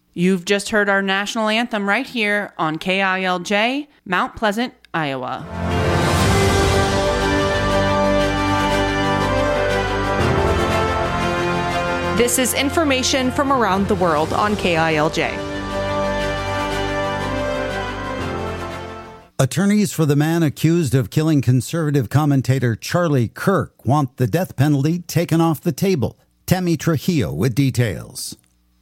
You've just heard our national anthem right here on KILJ, Mount Pleasant, Iowa. This is information from around the world on KILJ. Attorneys for the man accused of killing conservative commentator Charlie Kirk want the death penalty taken off the table. Tammy Trujillo with details.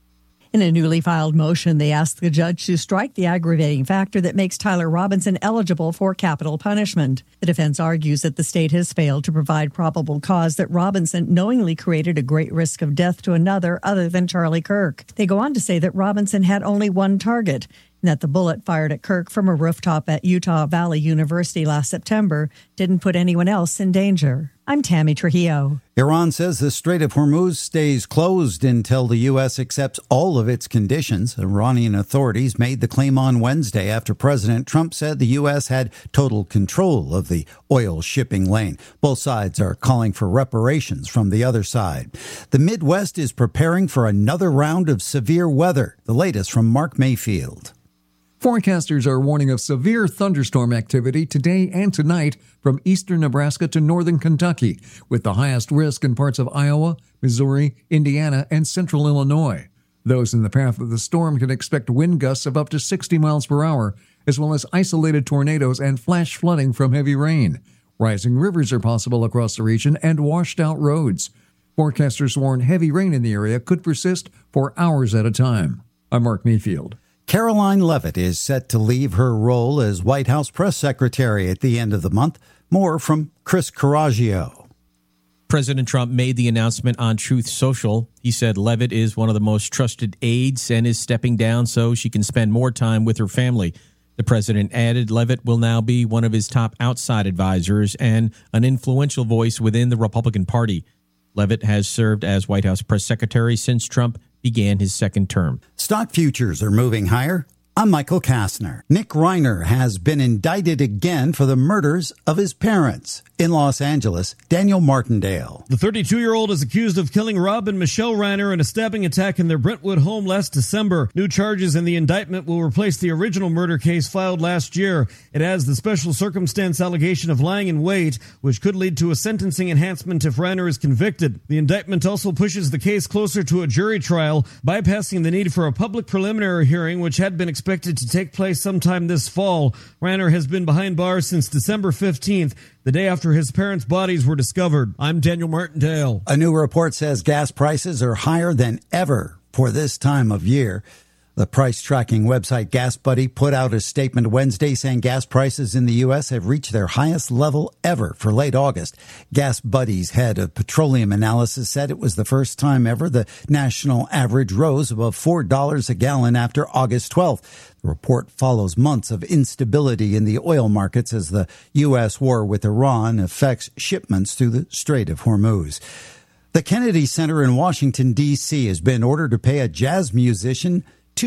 In a newly filed motion, they asked the judge to strike the aggravating factor that makes Tyler Robinson eligible for capital punishment. The defense argues that the state has failed to provide probable cause that Robinson knowingly created a great risk of death to another other than Charlie Kirk. They go on to say that Robinson had only one target, and that the bullet fired at Kirk from a rooftop at Utah Valley University last September didn't put anyone else in danger. I'm Tammy Trujillo. Iran says the Strait of Hormuz stays closed until the U.S. accepts all of its conditions. Iranian authorities made the claim on Wednesday after President Trump said the U.S. had total control of the oil shipping lane. Both sides are calling for reparations from the other side. The Midwest is preparing for another round of severe weather. The latest from Mark Mayfield. Forecasters are warning of severe thunderstorm activity today and tonight from eastern Nebraska to northern Kentucky, with the highest risk in parts of Iowa, Missouri, Indiana, and central Illinois. Those in the path of the storm can expect wind gusts of up to 60 miles per hour, as well as isolated tornadoes and flash flooding from heavy rain. Rising rivers are possible across the region and washed-out roads. Forecasters warn heavy rain in the area could persist for hours at a time. I'm Mark Mayfield. Karoline Leavitt is set to leave her role as White House press secretary at the end of the month. More from Chris Coraggio. President Trump made the announcement on Truth Social. He said Leavitt is one of the most trusted aides and is stepping down so she can spend more time with her family. The president added Leavitt will now be one of his top outside advisors and an influential voice within the Republican Party. Leavitt has served as White House press secretary since Trump began his second term. Stock futures are moving higher. I'm Michael Kastner. Nick Reiner has been indicted again for the murders of his parents. In Los Angeles, Daniel Martindale. The 32-year-old is accused of killing Rob and Michelle Reiner in a stabbing attack in their Brentwood home last December. New charges in the indictment will replace the original murder case filed last year. It adds the special circumstance allegation of lying in wait, which could lead to a sentencing enhancement if Reiner is convicted. The indictment also pushes the case closer to a jury trial, bypassing the need for a public preliminary hearing, which had been expected to take place sometime this fall. Reiner has been behind bars since December 15th, the day after his parents' bodies were discovered. I'm Daniel Martindale. A new report says gas prices are higher than ever for this time of year. The price tracking website GasBuddy put out a statement Wednesday saying gas prices in the U.S. have reached their highest level ever for late August. GasBuddy's head of petroleum analysis said it was the first time ever the national average rose above $4 a gallon after August 12th. The report follows months of instability in the oil markets as the U.S. war with Iran affects shipments through the Strait of Hormuz. The Kennedy Center in Washington, D.C. has been ordered to pay a jazz musician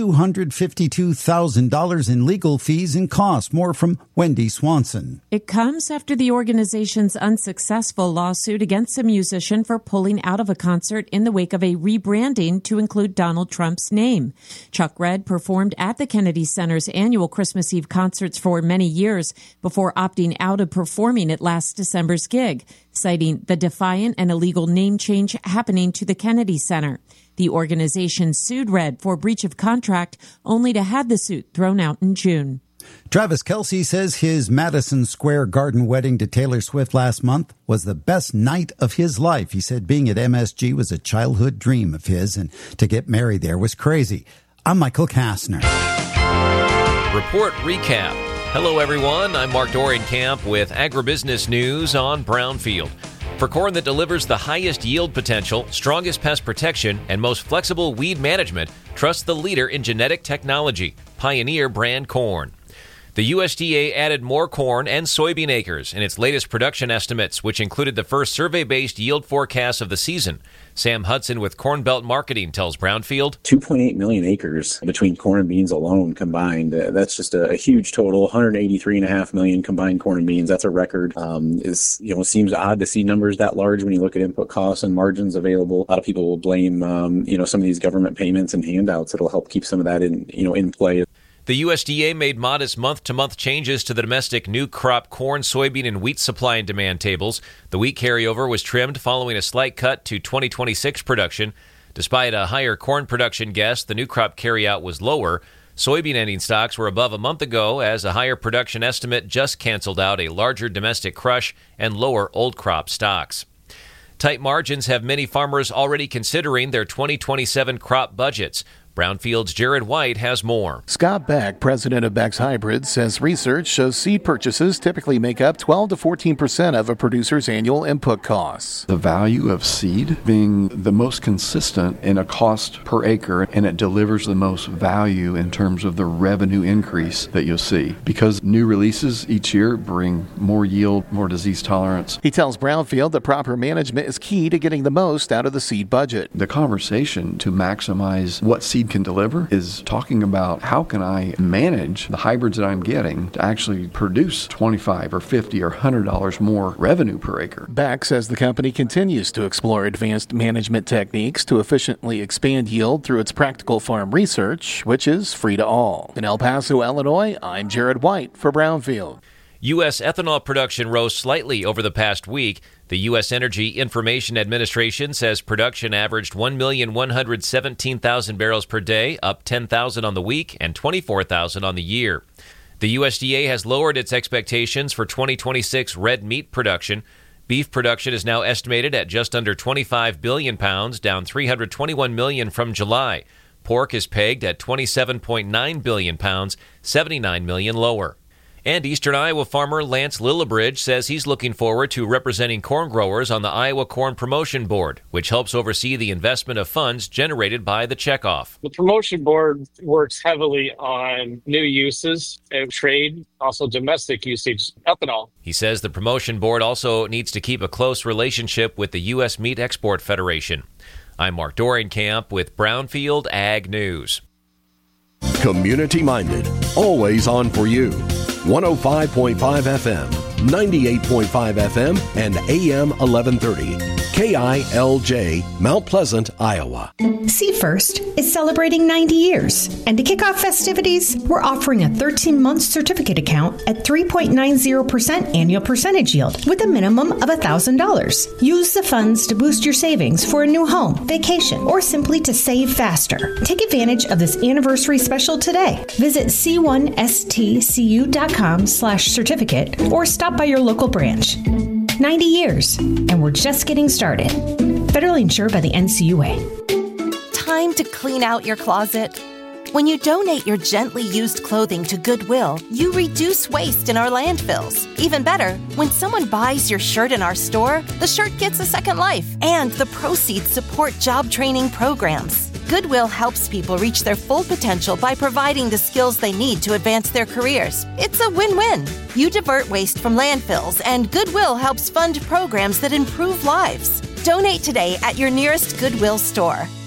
$252,000 in legal fees and costs. More from Wendy Swanson. It comes after the organization's unsuccessful lawsuit against a musician for pulling out of a concert in the wake of a rebranding to include Donald Trump's name. Chuck Redd performed at the Kennedy Center's annual Christmas Eve concerts for many years before opting out of performing at last December's gig, citing the defiant and illegal name change happening to the Kennedy Center. The organization sued Redd for breach of contract, only to have the suit thrown out in June. Travis Kelce says his Madison Square Garden wedding to Taylor Swift last month was the best night of his life. He said being at MSG was a childhood dream of his, and to get married there was crazy. I'm Michael Kastner. Report Recap. Hello, everyone. I'm Mark Dorian-Camp with Agribusiness News on Brownfield. For corn that delivers the highest yield potential, strongest pest protection, and most flexible weed management, trust the leader in genetic technology, Pioneer Brand Corn. The USDA added more corn and soybean acres in its latest production estimates, which included the first survey-based yield forecast of the season. Sam Hudson with Corn Belt Marketing tells Brownfield 2.8 million acres between corn and beans alone combined. That's just a huge total. 183.5 million combined corn and beans. That's a record. It seems odd to see numbers that large when you look at input costs and margins available. A lot of people will blame some of these government payments and handouts. It'll help keep some of that in play. The USDA made modest month-to-month changes to the domestic new crop corn, soybean, and wheat supply and demand tables. The wheat carryover was trimmed following a slight cut to 2026 production. Despite a higher corn production guess, the new crop carryout was lower. Soybean ending stocks were above a month ago as a higher production estimate just canceled out a larger domestic crush and lower old crop stocks. Tight margins have many farmers already considering their 2027 crop budgets. Brownfield's Jared White has more. Scott Beck, president of Beck's Hybrids, says research shows seed purchases typically make up 12 to 14% of a producer's annual input costs. The value of seed being the most consistent in a cost per acre, and it delivers the most value in terms of the revenue increase that you'll see. Because new releases each year bring more yield, more disease tolerance. He tells Brownfield that proper management is key to getting the most out of the seed budget. The conversation to maximize what seed can deliver is talking about how can I manage the hybrids that I'm getting to actually produce $25 or $50 or $100 more revenue per acre. Beck says the company continues to explore advanced management techniques to efficiently expand yield through its practical farm research, which is free to all. In El Paso, Illinois, I'm Jared White for Brownfield. U.S. ethanol production rose slightly over the past week. The U.S. Energy Information Administration says production averaged 1,117,000 barrels per day, up 10,000 on the week and 24,000 on the year. The USDA has lowered its expectations for 2026 red meat production. Beef production is now estimated at just under 25 billion pounds, down 321 million from July. Pork is pegged at 27.9 billion pounds, 79 million lower. And Eastern Iowa farmer Lance Lillibridge says he's looking forward to representing corn growers on the Iowa Corn Promotion Board, which helps oversee the investment of funds generated by the checkoff. The promotion board works heavily on new uses and trade, also domestic usage, ethanol. He says the promotion board also needs to keep a close relationship with the U.S. Meat Export Federation. I'm Mark Dorenkamp with Brownfield Ag News. Community-minded, always on for you. 105.5 FM, 98.5 FM, and AM 1130. KILJ, Mount Pleasant, Iowa. Seed First is celebrating 90 years. And to kick off festivities, we're offering a 13-month certificate account at 3.90% annual percentage yield with a minimum of $1,000. Use the funds to boost your savings for a new home, vacation, or simply to save faster. Take advantage of this anniversary special today. Visit c1stcu.com/certificate or stop by your local branch. 90 years, and we're just getting started. Federally insured by the NCUA. Time to clean out your closet. When you donate your gently used clothing to Goodwill, you reduce waste in our landfills. Even better, when someone buys your shirt in our store, the shirt gets a second life, and the proceeds support job training programs. Goodwill helps people reach their full potential by providing the skills they need to advance their careers. It's a win-win. You divert waste from landfills, and Goodwill helps fund programs that improve lives. Donate today at your nearest Goodwill store.